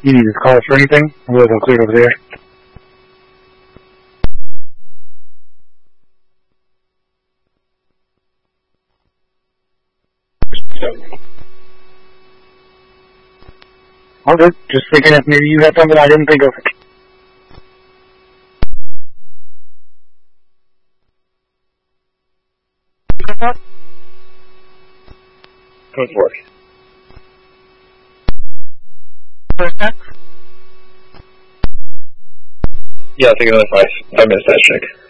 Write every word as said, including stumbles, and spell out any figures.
You need to call for anything? I wasn't clear over there. All good. Just thinking if maybe you had something I didn't think of. Go for it. Yeah, I'll take another five. I missed that check.